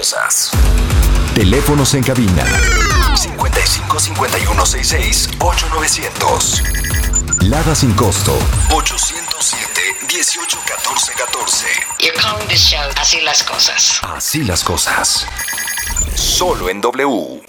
cosas. Teléfonos en cabina 55 51 66 8900. Lada sin costo 807 18 14 14. You're calling this show Así las cosas. Así las cosas. Solo en W.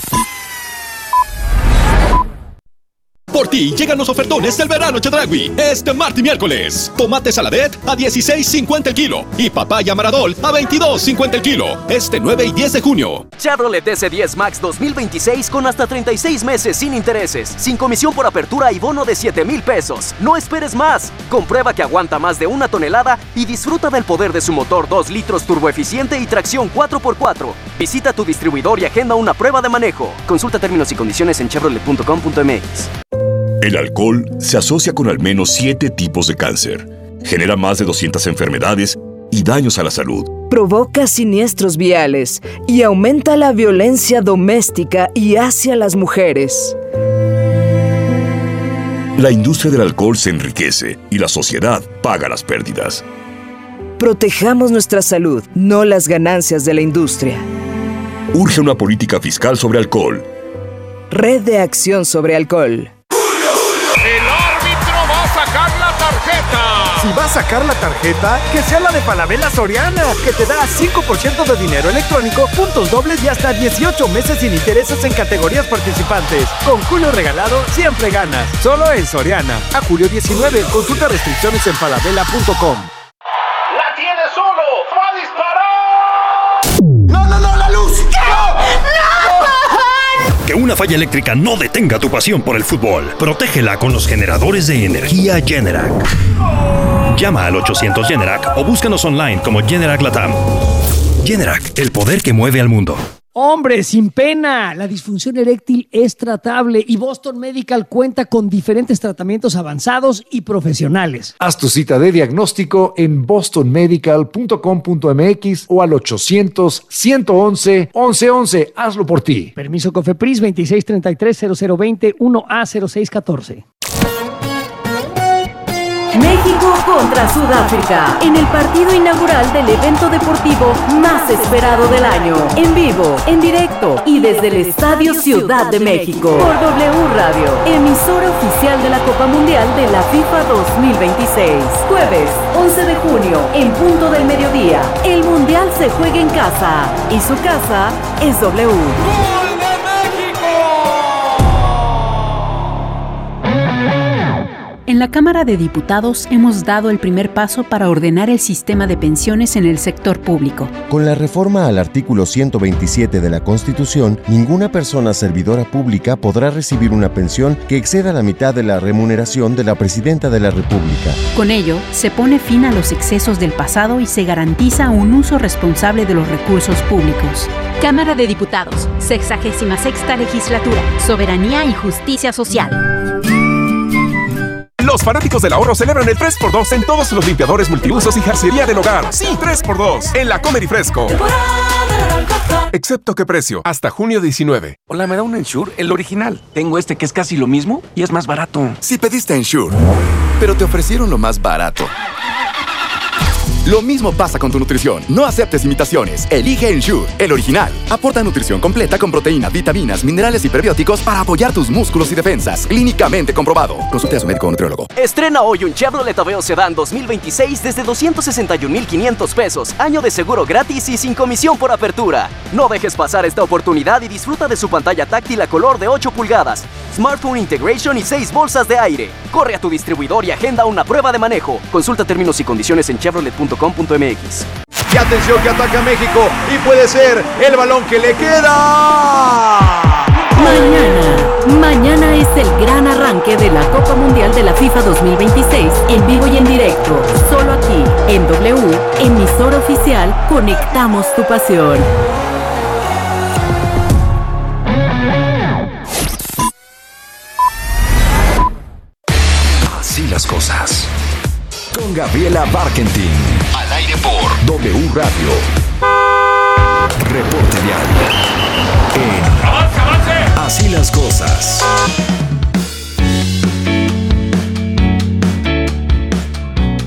Por ti llegan los ofertones del verano Chedraui. Este martes y miércoles. Tomate saladet a $16.50 el kilo. Y papaya maradol a $22.50 el kilo. Este 9 y 10 de junio. Chevrolet S10 Max 2026 con hasta 36 meses sin intereses, sin comisión por apertura y bono de $7,000. No esperes más. Comprueba que aguanta más de 1 tonelada y disfruta del poder de su motor 2 litros turboeficiente y tracción 4x4. Visita tu distribuidor y agenda una prueba de manejo. Consulta términos y condiciones en chevrolet.com.mx. El alcohol se asocia con al menos 7 tipos de cáncer. Genera más de 200 enfermedades y daños a la salud. Provoca siniestros viales y aumenta la violencia doméstica y hacia las mujeres. La industria del alcohol se enriquece y la sociedad paga las pérdidas. Protejamos nuestra salud, no las ganancias de la industria. Urge una política fiscal sobre alcohol. Red de Acción sobre Alcohol. ¡El árbitro va a sacar la tarjeta! Si va a sacar la tarjeta, que sea la de Falabella Soriana, que te da 5% de dinero electrónico, puntos dobles y hasta 18 meses sin intereses en categorías participantes. Con Julio regalado, siempre ganas. Solo en Soriana. A julio 19. Consulta restricciones en falabella.com. ¡La tiene solo! ¡Va a disparar! ¡No, la luz! Que una falla eléctrica no detenga tu pasión por el fútbol. Protégela con los generadores de energía Generac. Llama al 800 Generac o búscanos online como Generac Latam. Generac, el poder que mueve al mundo. Hombre, sin pena, la disfunción eréctil es tratable y Boston Medical cuenta con diferentes tratamientos avanzados y profesionales. Haz tu cita de diagnóstico en bostonmedical.com.mx o al 800-111-1111. Hazlo por ti. Permiso COFEPRIS 2633-0020 1A0614. México contra Sudáfrica, en el partido inaugural del evento deportivo más esperado del año. En vivo, en directo y desde el Estadio Ciudad de México. Por W Radio, emisora oficial de la Copa Mundial de la FIFA 2026. Jueves, 11 de junio, en punto del mediodía. El Mundial se juega en casa y su casa es W. En la Cámara de Diputados hemos dado el primer paso para ordenar el sistema de pensiones en el sector público. Con la reforma al artículo 127 de la Constitución, ninguna persona servidora pública podrá recibir una pensión que exceda la mitad de la remuneración de la Presidenta de la República. Con ello, se pone fin a los excesos del pasado y se garantiza un uso responsable de los recursos públicos. Cámara de Diputados, 66ª Legislatura, Soberanía y Justicia Social. Los fanáticos del ahorro celebran el 3x2 en todos los limpiadores multiusos y jarcería del hogar. Sí, 3x2 en la Comer y Fresco. Excepto qué precio, hasta junio 19. Hola, ¿me da un Ensure? El original. Tengo este que es casi lo mismo y es más barato. Si pediste Ensure, pero te ofrecieron lo más barato. Lo mismo pasa con tu nutrición. No aceptes imitaciones. Elige Ensure, el original. Aporta nutrición completa con proteínas, vitaminas, minerales y prebióticos para apoyar tus músculos y defensas. Clínicamente comprobado. Consulte a su médico o nutriólogo. Estrena hoy un Chevrolet Aveo Sedán 2026 desde $261,500. Año de seguro gratis y sin comisión por apertura. No dejes pasar esta oportunidad y disfruta de su pantalla táctil a color de 8 pulgadas. Smartphone Integration y 6 bolsas de aire. Corre a tu distribuidor y agenda una prueba de manejo. Consulta términos y condiciones en chevrolet.com.mx. Y atención que ataca México y puede ser el balón que le queda. Mañana es el gran arranque de la Copa Mundial de la FIFA 2026 en vivo y en directo. Solo aquí, en W, emisora oficial, conectamos tu pasión. Así las cosas. Con Gabriela Barkentin. Al aire por W Radio. Reporte diario. ¡Avance! Así las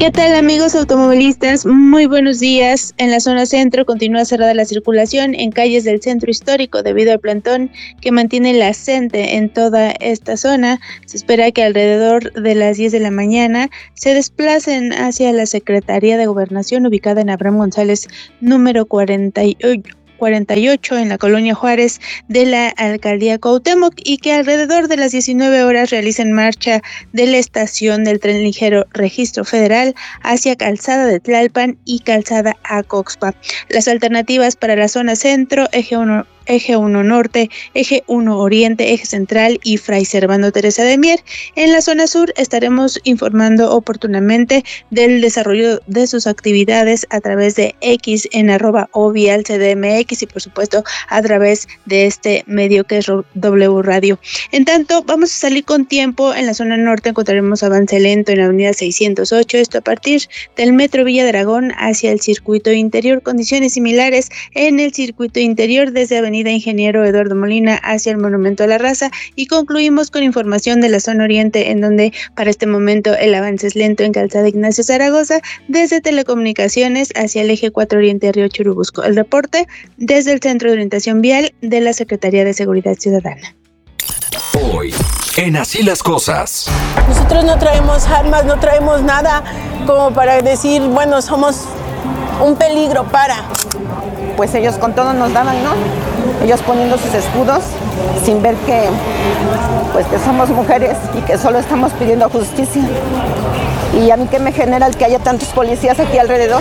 ¿Qué tal, amigos automovilistas? Muy buenos días. En la zona centro continúa cerrada la circulación en calles del centro histórico debido al plantón que mantiene la CENTE en toda esta zona. Se espera que alrededor de las 10 de la mañana se desplacen hacia la Secretaría de Gobernación ubicada en Abraham González número 48 en la colonia Juárez de la alcaldía Cuauhtémoc, y que alrededor de las 19 horas realicen marcha de la estación del tren ligero Registro Federal hacia Calzada de Tlalpan y Calzada Acoxpa. Las alternativas para la zona centro: Eje 1 Norte, Eje 1 Oriente, Eje Central y Fray Servando Teresa de Mier. En la zona sur estaremos informando oportunamente del desarrollo de sus actividades a través de X en @ovialcdmx y por supuesto a través de este medio que es W Radio. En tanto, vamos a salir con tiempo. En la zona norte encontraremos avance lento en la avenida 608, esto a partir del Metro Villa de Aragón hacia el circuito interior. Condiciones similares en el circuito interior desde avenida Ingeniero Eduardo Molina hacia el Monumento a la Raza, y concluimos con información de la zona oriente, en donde para este momento el avance es lento en Calzada Ignacio Zaragoza desde Telecomunicaciones hacia el eje 4 Oriente Río Churubusco. El reporte desde el Centro de Orientación Vial de la Secretaría de Seguridad Ciudadana. Hoy, en Así las Cosas. Nosotros no traemos armas, no traemos nada como para decir, bueno, somos un peligro para. Pues ellos con todo nos daban, ¿no? Ellos poniendo sus escudos sin ver que somos mujeres y que solo estamos pidiendo justicia. Y a mí, ¿qué me genera el que haya tantos policías aquí alrededor?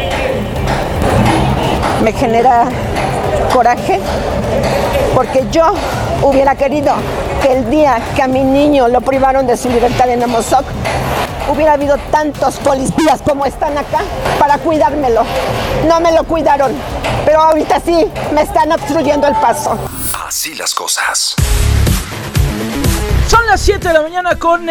Me genera coraje, porque yo hubiera querido que el día que a mi niño lo privaron de su libertad en Amozoc, hubiera habido tantos policías como están acá para cuidármelo. No me lo cuidaron, pero ahorita sí me están obstruyendo el paso. Así las cosas. Son las 7 de la mañana con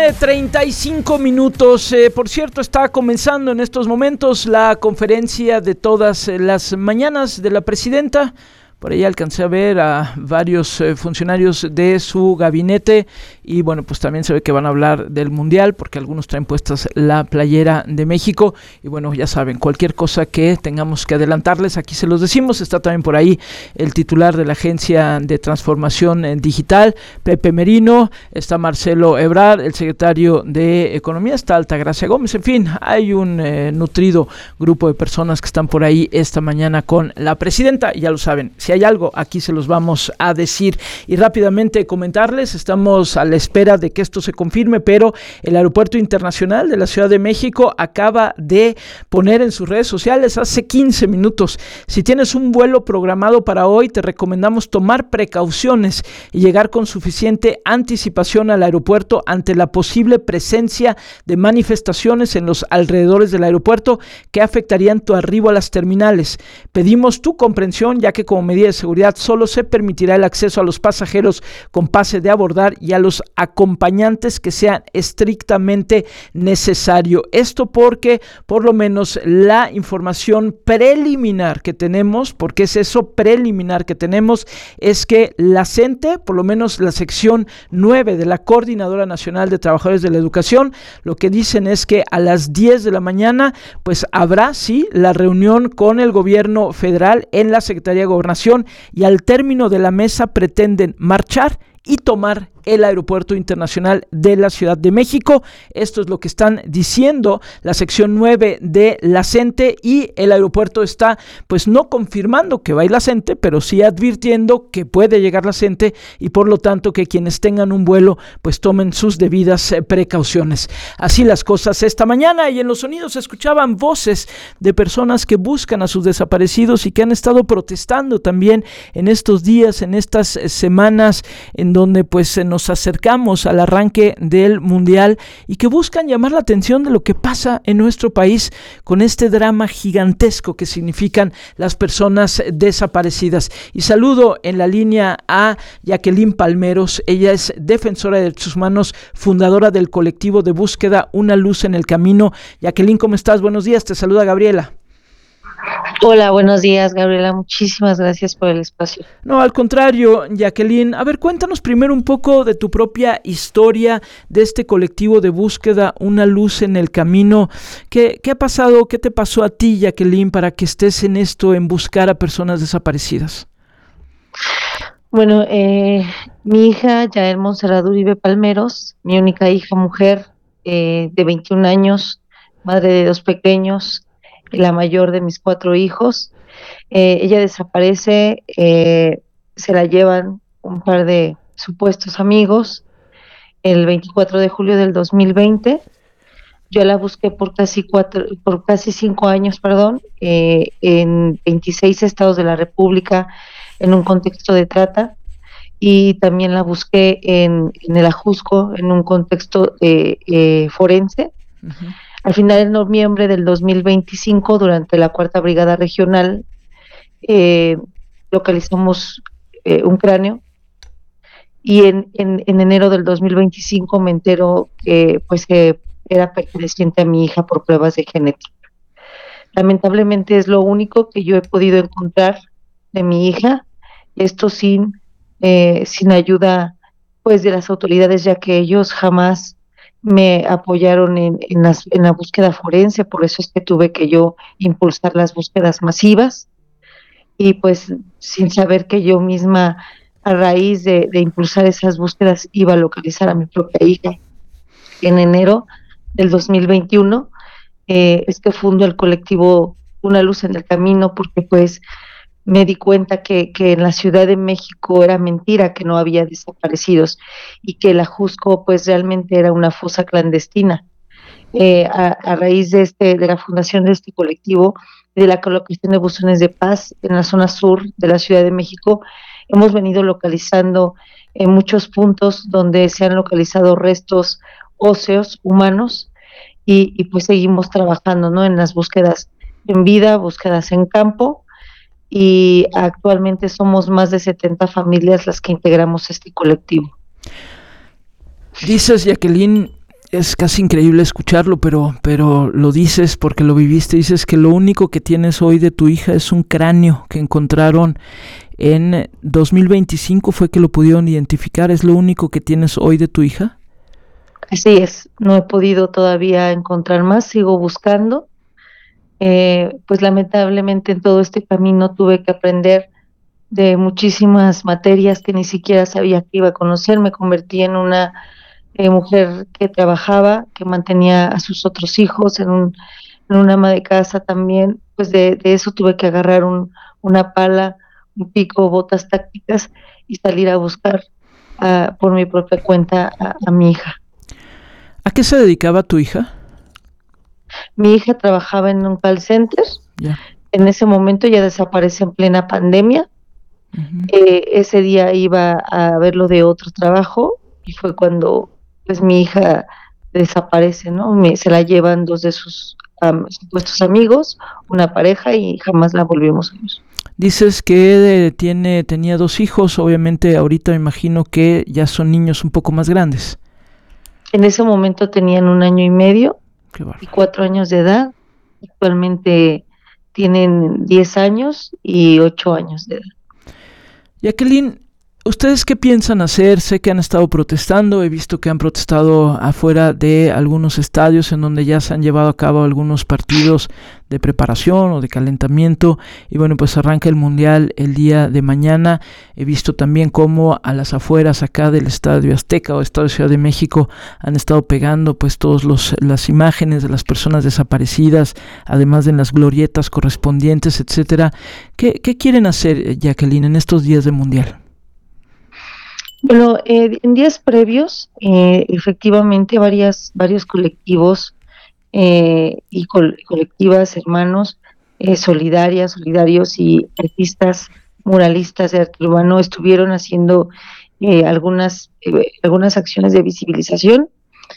35 minutos. Por cierto, está comenzando en estos momentos la conferencia de todas las mañanas de la presidenta. Por ahí alcancé a ver a varios funcionarios de su gabinete y bueno, pues también se ve que van a hablar del Mundial, porque algunos traen puestas la playera de México y bueno, ya saben, cualquier cosa que tengamos que adelantarles, aquí se los decimos. Está también por ahí el titular de la Agencia de Transformación Digital, Pepe Merino, está Marcelo Ebrard, el secretario de Economía, está Altagracia Gómez, en fin, hay un nutrido grupo de personas que están por ahí esta mañana con la presidenta, y ya lo saben, si hay algo, aquí se los vamos a decir. Y rápidamente comentarles, estamos a la espera de que esto se confirme, pero el Aeropuerto Internacional de la Ciudad de México acaba de poner en sus redes sociales hace 15 minutos, si tienes un vuelo programado para hoy, te recomendamos tomar precauciones y llegar con suficiente anticipación al aeropuerto ante la posible presencia de manifestaciones en los alrededores del aeropuerto que afectarían tu arribo a las terminales. Pedimos tu comprensión, ya que como medida de seguridad solo se permitirá el acceso a los pasajeros con pase de abordar y a los acompañantes que sean estrictamente necesario. Esto porque por lo menos la información preliminar que tenemos, porque es eso preliminar que tenemos, es que la CENTE, por lo menos la sección 9 de la Coordinadora Nacional de Trabajadores de la Educación, lo que dicen es que a las 10 de la mañana pues habrá sí la reunión con el gobierno federal en la Secretaría de Gobernación, y al término de la mesa pretenden marchar y tomar el Aeropuerto Internacional de la Ciudad de México. Esto es lo que están diciendo la sección 9 de la CENTE, y el aeropuerto está pues no confirmando que va a ir la CENTE, pero sí advirtiendo que puede llegar la CENTE y por lo tanto que quienes tengan un vuelo pues tomen sus debidas precauciones. Así las cosas esta mañana, y en los sonidos se escuchaban voces de personas que buscan a sus desaparecidos y que han estado protestando también en estos días, en estas semanas en donde pues nos acercamos al arranque del Mundial, y que buscan llamar la atención de lo que pasa en nuestro país con este drama gigantesco que significan las personas desaparecidas. Y saludo en la línea a Jacqueline Palmeros. Ella es defensora de derechos humanos, fundadora del colectivo de búsqueda Una Luz en el Camino. Jacqueline, ¿cómo estás? Buenos días, te saluda Gabriela. Hola, buenos días, Gabriela. Muchísimas gracias por el espacio. No, al contrario, Jacqueline. A ver, cuéntanos primero un poco de tu propia historia, de este colectivo de búsqueda, Una Luz en el Camino. ¿Qué ha pasado? ¿Qué te pasó a ti, Jacqueline, para que estés en esto, en buscar a personas desaparecidas? Bueno, mi hija, Yael Montserrat Uribe Palmeros, mi única hija mujer, de 21 años, madre de 2 pequeños, la mayor de mis 4 hijos. Ella desaparece, se la llevan un par de supuestos amigos el 24 de julio del 2020. Yo la busqué por casi 5 años, en 26 estados de la República, en un contexto de trata, y también la busqué en el Ajusco, en un contexto forense. Uh-huh. Al final, en noviembre del 2025, durante la 4ª Brigada Regional, localizamos un cráneo, y en enero del 2025 me entero que era perteneciente a mi hija por pruebas de genética. Lamentablemente es lo único que yo he podido encontrar de mi hija, esto sin ayuda de las autoridades, ya que ellos jamás me apoyaron en la búsqueda forense. Por eso es que tuve que yo impulsar las búsquedas masivas, y sin saber que yo misma, a raíz de impulsar esas búsquedas, iba a localizar a mi propia hija. En enero del 2021 es que fundo el colectivo Una Luz en el Camino, porque me di cuenta que en la Ciudad de México era mentira que no había desaparecidos, y que el Ajusco realmente era una fosa clandestina. A raíz de la fundación de este colectivo, de la colocación de buzones de paz en la zona sur de la Ciudad de México, hemos venido localizando en muchos puntos donde se han localizado restos óseos humanos, y seguimos trabajando, ¿no?, en las búsquedas en vida, búsquedas en campo. Y actualmente somos más de 70 familias las que integramos este colectivo. Dices, Jacqueline, es casi increíble escucharlo, pero lo dices porque lo viviste. Dices que lo único que tienes hoy de tu hija es un cráneo que encontraron en 2025, fue que lo pudieron identificar. ¿Es lo único que tienes hoy de tu hija? Así es, no he podido todavía encontrar más, sigo buscando. Lamentablemente en todo este camino tuve que aprender de muchísimas materias que ni siquiera sabía que iba a conocer. Me convertí en una mujer que trabajaba, que mantenía a sus otros hijos, en una ama de casa también. De eso tuve que agarrar una pala, un pico, botas tácticas, y salir a buscar por mi propia cuenta a mi hija. ¿A qué se dedicaba tu hija? Mi hija trabajaba en un call center. Yeah. En ese momento ya desaparece en plena pandemia. Uh-huh. Ese día iba a verlo de otro trabajo, y fue cuando mi hija desaparece, ¿no? Se la llevan 2 de sus supuestos amigos, una pareja, y jamás la volvimos a ver. Dices que tenía 2 hijos, obviamente ahorita me imagino que ya son niños un poco más grandes. En ese momento tenían 1 año y medio y 4 años de edad. Actualmente tienen 10 años y 8 años de edad. Jacqueline, ¿ustedes qué piensan hacer? Sé que han estado protestando, he visto que han protestado afuera de algunos estadios en donde ya se han llevado a cabo algunos partidos de preparación o de calentamiento, y bueno, arranca el Mundial el día de mañana. He visto también cómo a las afueras acá del Estadio Azteca o Estadio Ciudad de México han estado pegando todos las imágenes de las personas desaparecidas, además de en las glorietas correspondientes, etcétera. ¿Qué quieren hacer, Jacqueline, en estos días de Mundial? Bueno, en días previos, efectivamente, varios colectivos y colectivas, hermanos, solidarios y artistas muralistas de arte urbano estuvieron haciendo algunas acciones de visibilización,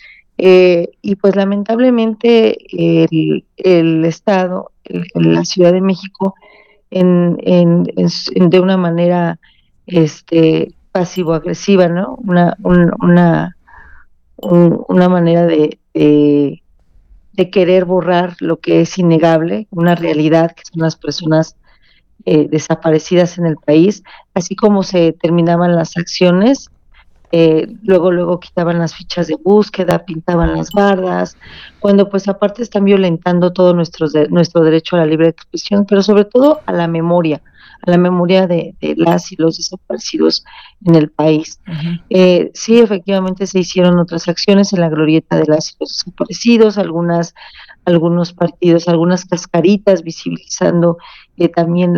y lamentablemente el Estado, la Ciudad de México, de una manera pasivo-agresiva, ¿no? Una manera de de querer borrar lo que es innegable, una realidad que son las personas desaparecidas en el país, así como se terminaban las acciones, luego quitaban las fichas de búsqueda, pintaban las bardas, cuando pues aparte están violentando todo nuestro derecho a la libre expresión, pero sobre todo a la memoria de las y los desaparecidos en el país. Uh-huh. Sí, efectivamente se hicieron otras acciones en la glorieta de las y los desaparecidos, algunos partidos, algunas cascaritas visibilizando también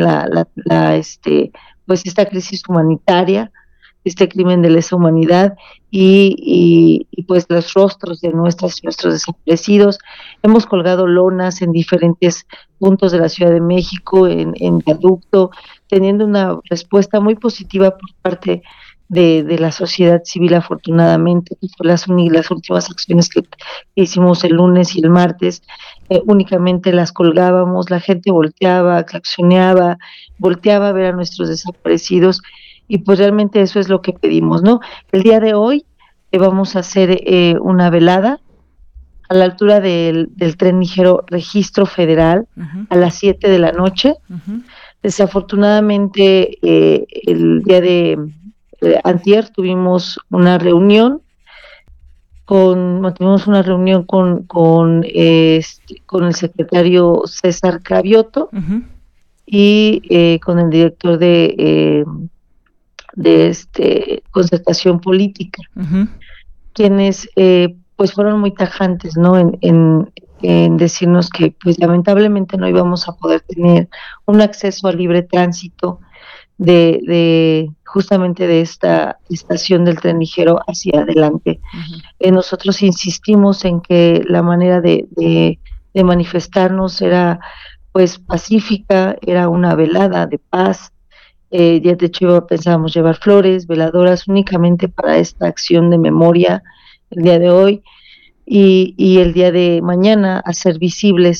pues esta crisis humanitaria, este crimen de lesa humanidad y pues los rostros de nuestros desaparecidos. Hemos colgado lonas en diferentes puntos de la Ciudad de México, en viaducto, teniendo una respuesta muy positiva por parte de la sociedad civil, afortunadamente, que fue las últimas acciones que hicimos el lunes y el martes. Únicamente las colgábamos, la gente volteaba, claxoneaba, volteaba a ver a nuestros desaparecidos, y pues realmente eso es lo que pedimos, ¿no? El día de hoy vamos a hacer una velada a la altura del tren ligero Registro Federal, uh-huh, a las 7 de la noche. Uh-huh. Desafortunadamente, el día de antier tuvimos una reunión con el secretario César Cravioto, uh-huh, y con el director de concertación política, uh-huh, quienes pues fueron muy tajantes, ¿no? En decirnos que pues lamentablemente no íbamos a poder tener un acceso a libre tránsito de justamente de esta estación del tren ligero hacia adelante. Uh-huh. Nosotros insistimos en que la manera de manifestarnos era pues pacífica, era una velada de paz. Ya de hecho pensábamos llevar flores, veladoras únicamente para esta acción de memoria el día de hoy, y el día de mañana hacer visible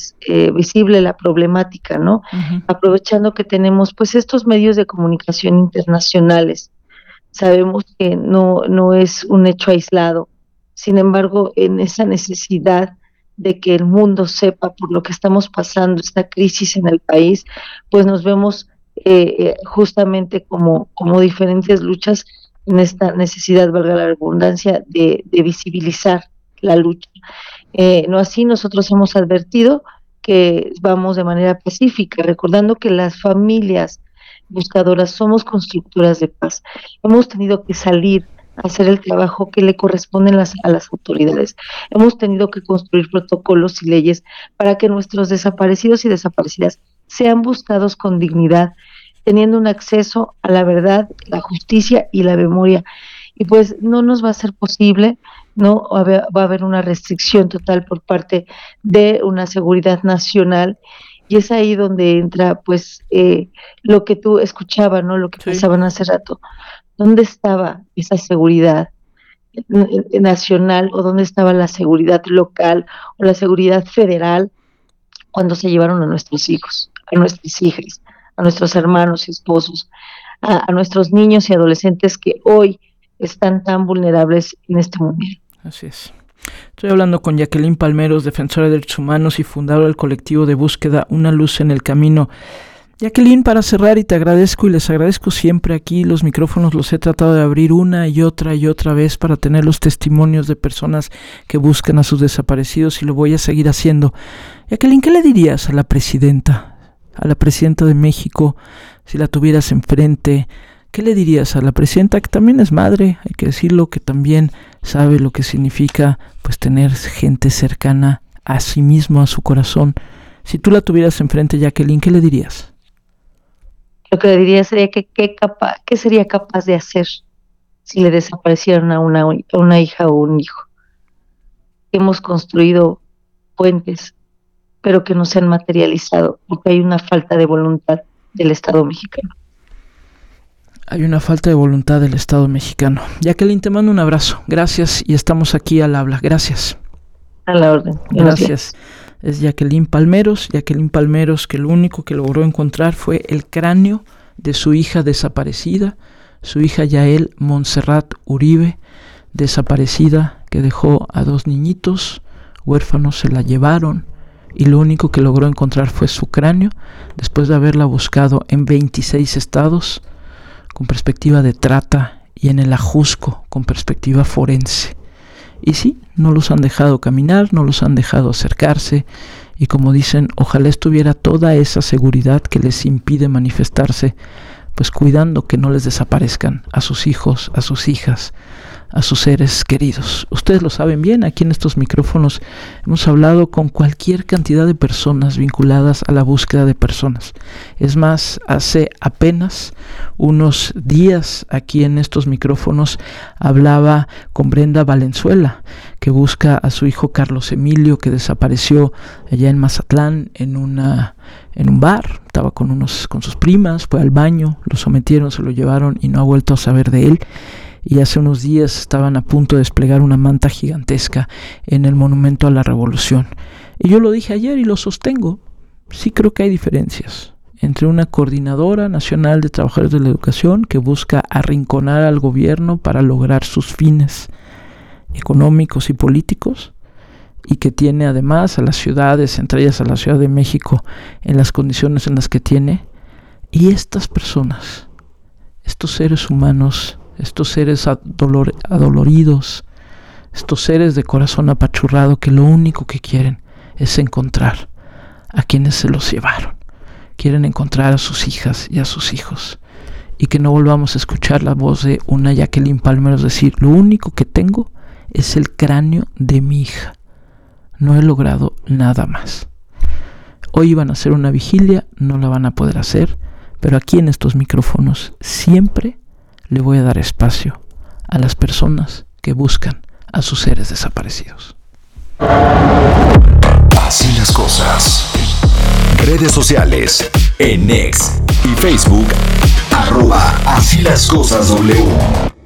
la problemática, ¿no? Uh-huh. Aprovechando que tenemos pues estos medios de comunicación internacionales. Sabemos que no es un hecho aislado, sin embargo, en esa necesidad de que el mundo sepa por lo que estamos pasando, esta crisis en el país, pues nos vemos justamente como diferentes luchas en esta necesidad, valga la redundancia, de visibilizar la lucha. No así, nosotros hemos advertido que vamos de manera pacífica, recordando que las familias buscadoras somos constructoras de paz. Hemos tenido que salir a hacer el trabajo que le corresponde a las autoridades. Hemos tenido que construir protocolos y leyes para que nuestros desaparecidos y desaparecidas sean buscados con dignidad, teniendo un acceso a la verdad, la justicia y la memoria. Y pues no nos va a ser posible, no va a haber una restricción total por parte de una seguridad nacional, y es ahí donde entra pues lo que tú escuchabas, ¿no? Lo que pensaban hace rato. ¿Dónde estaba esa seguridad nacional, o dónde estaba la seguridad local o la seguridad federal cuando se llevaron a nuestros hijos, a nuestras hijas, a nuestros hermanos y esposos, a nuestros niños y adolescentes que hoy están tan vulnerables en este mundial? Así es. Estoy hablando con Jacqueline Palmeros, defensora de derechos humanos y fundadora del colectivo de búsqueda Una Luz en el Camino. Jacqueline, para cerrar, y te agradezco y les agradezco siempre aquí, los micrófonos los he tratado de abrir una y otra vez para tener los testimonios de personas que buscan a sus desaparecidos, y lo voy a seguir haciendo. Jacqueline, ¿qué le dirías a la presidenta de México, si la tuvieras enfrente? ¿Qué le dirías a la presidenta, que también es madre, hay que decirlo, que también sabe lo que significa pues tener gente cercana a sí mismo, a su corazón? Si tú la tuvieras enfrente, Jacqueline, ¿qué le dirías? Lo que le diría sería que qué sería capaz de hacer si le desaparecieran a una hija o un hijo. Hemos construido puentes, pero que no se han materializado, porque hay una falta de voluntad del Estado mexicano. Hay una falta de voluntad del Estado mexicano. Jacqueline, te mando un abrazo. Gracias, y estamos aquí al habla. Gracias. A la orden. Gracias. Es Jacqueline Palmeros, que lo único que logró encontrar fue el cráneo de su hija desaparecida, su hija Yael Montserrat Uribe, desaparecida, que dejó a 2 niñitos, huérfano, se la llevaron y lo único que logró encontrar fue su cráneo, después de haberla buscado en 26 estados con perspectiva de trata y en el Ajusco con perspectiva forense. Y sí, no los han dejado caminar, no los han dejado acercarse, y como dicen, ojalá estuviera toda esa seguridad que les impide manifestarse, pues cuidando que no les desaparezcan a sus hijos, a sus hijas, a sus seres queridos. Ustedes lo saben bien, aquí en estos micrófonos hemos hablado con cualquier cantidad de personas vinculadas a la búsqueda de personas. Es más, hace apenas unos días aquí en estos micrófonos hablaba con Brenda Valenzuela, que busca a su hijo Carlos Emilio, que desapareció allá en Mazatlán en un bar. Estaba con sus primas, fue al baño, lo sometieron, se lo llevaron y no ha vuelto a saber de él. Y hace unos días estaban a punto de desplegar una manta gigantesca en el Monumento a la Revolución. Y yo lo dije ayer y lo sostengo. Sí creo que hay diferencias entre una coordinadora nacional de trabajadores de la educación que busca arrinconar al gobierno para lograr sus fines económicos y políticos, y que tiene además a las ciudades, entre ellas a la Ciudad de México, en las condiciones en las que tiene, y estas personas, estos seres humanos, estos seres adoloridos, estos seres de corazón apachurrado que lo único que quieren es encontrar a quienes se los llevaron. Quieren encontrar a sus hijas y a sus hijos. Y que no volvamos a escuchar la voz de una Jacqueline Palmeros decir, lo único que tengo es el cráneo de mi hija. No he logrado nada más. Hoy iban a hacer una vigilia, no la van a poder hacer, pero aquí en estos micrófonos siempre le voy a dar espacio a las personas que buscan a sus seres desaparecidos. Así las cosas. Redes sociales en X y Facebook @asílascosasw.